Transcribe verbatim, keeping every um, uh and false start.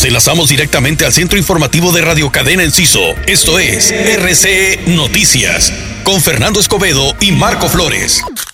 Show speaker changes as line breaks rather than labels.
enlazamos directamente al centro informativo de Radio Cadena Enciso. Esto es R C E Noticias, con Fernando Escobedo y Marco Flores.